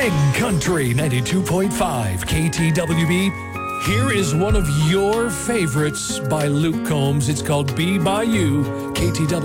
King Country 92.5 KTWB. Here is one of your favorites by Luke Combs. It's called Be By You, KTWB.